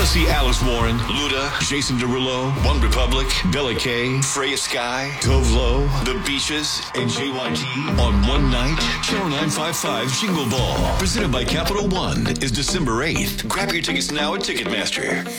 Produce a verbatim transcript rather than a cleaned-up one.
to see Alice Warren, Luda, Jason Derulo, One Republic, Bella Kay, Freya Sky, Tove Lo, The Beaches, and J Y T on one night? Channel nine fifty-five Jingle Ball, presented by Capital One, is December eighth. Grab your tickets now at Ticketmaster.